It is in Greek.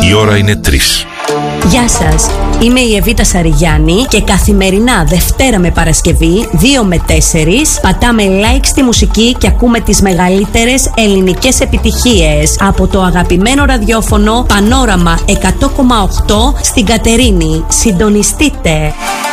Η ώρα είναι 3. Γεια σας, είμαι η Εβίτα Σαριγιάννη και καθημερινά Δευτέρα με Παρασκευή 2 με 4 πατάμε like στη μουσική και ακούμε τις μεγαλύτερες ελληνικές επιτυχίες από το αγαπημένο ραδιόφωνο Πανόραμα 100,8 στην Κατερίνη. Συντονιστείτε!